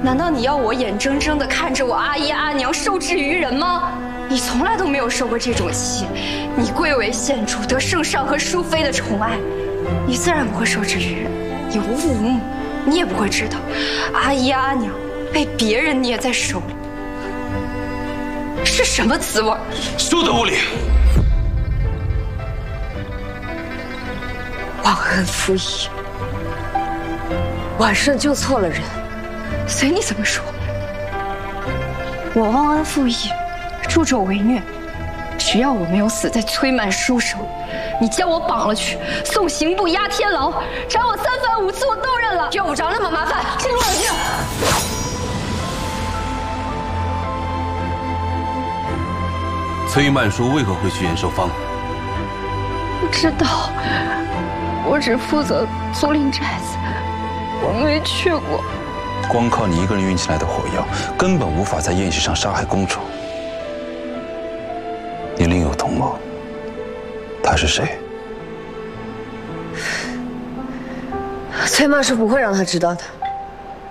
难道你要我眼睁睁地看着我阿姨阿娘受制于人吗？你从来都没有受过这种气，你贵为县主，得圣上和淑妃的宠爱，你自然不会受制于人。你无父无母，你也不会知道，阿姨阿娘被别人捏在手里是什么滋味。 休得无礼！ 忘恩负义，婉顺救错了人。 随你怎么说，我忘恩负义，助纣为虐，只要我没有死在崔曼书手里，你将我绑了去，送刑部押天牢，斩我3番5次我都认了，用不着那么麻烦。先冷静。 崔曼书为何会去延寿坊？ 不知道，我只负责租赁寨子，我没去过。 光靠你一个人运起来的火药，根本无法在宴席上杀害公主。你另有同谋，他是谁？ 崔曼是不会让他知道的。